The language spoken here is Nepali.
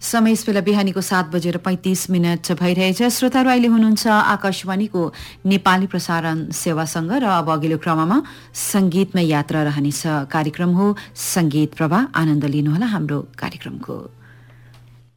समय बेला बिहानीको 7:35 भइरहेछ। श्रोताहरू अहिले हुनुहुन्छ आकाशवाणीको नेपाली प्रसारण सेवासँग र अब अघिल्लो क्रममा संगीतमय यात्रा रहनेछ। कार्यक्रम हो संगीत प्रभा। आनन्द लिनुहोला हाम्रो कार्यक्रमको।